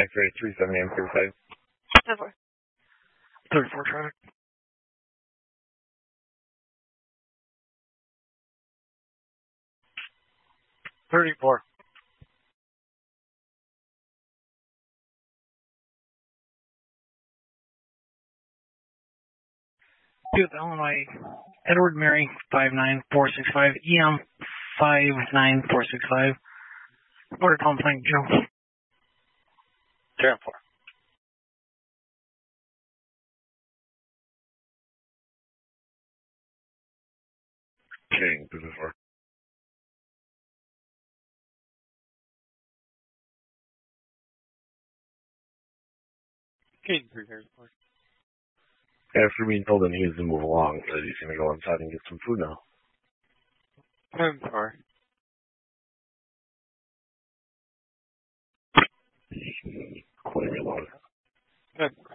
X-ray 37 AM 35. 34. 34 traffic. 34. Illinois, Edward Mary 59465, EM 59465. Border complaint, Joe. 10-4. King 2-4. King 334. After being told that he has to move along, he's going to go inside and get some food now. 10-4. Quite a lot. Good.